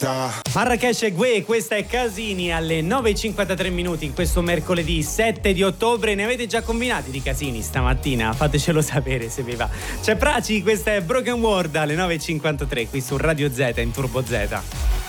Marrakesh e Gue, questa è Casini alle 9:53 minuti in questo mercoledì 7 di ottobre. Ne avete già combinati di casini stamattina? Fatecelo sapere se vi va. C'è Praci, questa è Broken World alle 9:53 qui su Radio Z in Turbo Z.